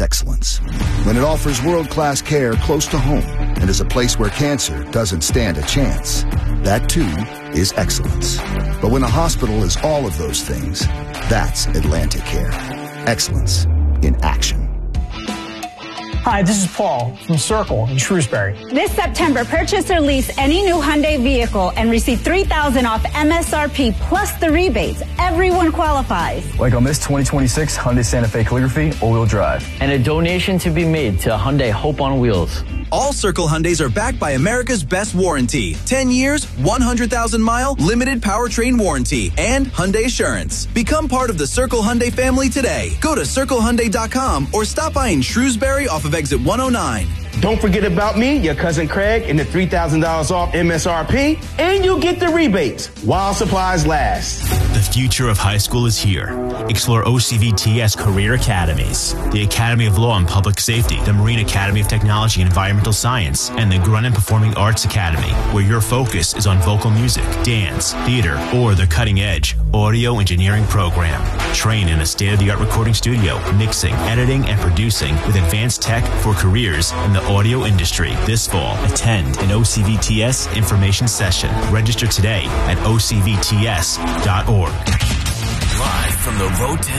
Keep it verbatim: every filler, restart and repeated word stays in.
That's excellence. When it offers world-class care close to home and is a place where cancer doesn't stand a chance, that too is excellence. But when a hospital is all of those things, that's Atlantic Care. Excellence in action. Hi, this is Paul from Circle in Shrewsbury. This September, purchase or lease any new Hyundai vehicle and receive three thousand dollars off M S R P plus the rebates. Everyone qualifies. Like on this twenty twenty-six Hyundai Santa Fe Calligraphy all-wheel drive. And a donation to be made to Hyundai Hope on Wheels. All Circle Hyundais are backed by America's best warranty. ten years, one hundred thousand mile, limited powertrain warranty, and Hyundai Assurance. Become part of the Circle Hyundai family today. Go to circle hyundai dot com or stop by in Shrewsbury off of exit one oh nine. Don't forget about me, your cousin Craig, and the three thousand dollars off M S R P, and you'll get the rebates while supplies last. The future of high school is here. Explore O C V T S Career Academies, the Academy of Law and Public Safety, the Marine Academy of Technology and Environmental Science, and the Grunin Performing Arts Academy, where your focus is on vocal music, dance, theater, or the cutting-edge audio engineering program. Train in a state-of-the-art recording studio, mixing, editing, and producing with advanced tech for careers in the audio industry. This fall, attend an O C V T S information session. Register today at O C V T S dot org. Live from the Road to